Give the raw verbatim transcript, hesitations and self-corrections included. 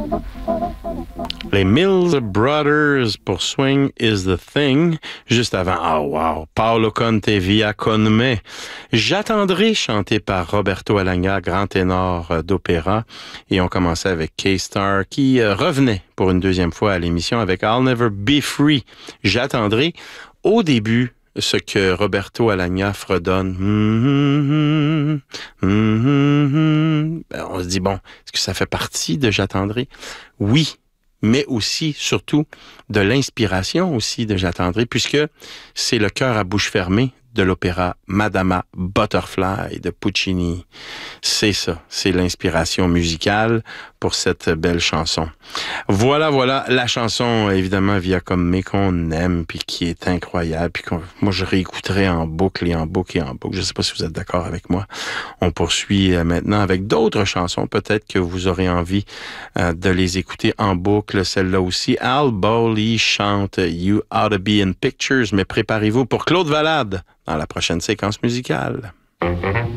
Les Mills Brothers pour Swing is the Thing. Juste avant, oh wow, Paolo Conte via Con Me. J'attendrai, chanté par Roberto Alagna, grand ténor d'opéra. Et on commençait avec K-Star qui euh, revenait pour une deuxième fois à l'émission avec I'll Never Be Free. J'attendrai au début ce que Roberto Alagna fredonne. Mm-hmm, mm-hmm. Ben, on se dit, bon, est-ce que ça fait partie de J'attendrai? Oui, mais aussi, surtout, de l'inspiration aussi de J'attendrai, puisque c'est le cœur à bouche fermée de l'opéra Madama Butterfly de Puccini. C'est ça, c'est l'inspiration musicale pour cette belle chanson. Voilà, voilà, la chanson, évidemment, Via Comme Me, qu'on aime, puis qui est incroyable, puis qu'on, moi, je réécouterai en boucle et en boucle et en boucle. Je ne sais pas si vous êtes d'accord avec moi. On poursuit maintenant avec d'autres chansons. Peut-être que vous aurez envie euh, de les écouter en boucle. Celle-là aussi, Al Bowley chante You Ought to Be in Pictures, mais préparez-vous pour Claude Valade dans la prochaine séquence musicale.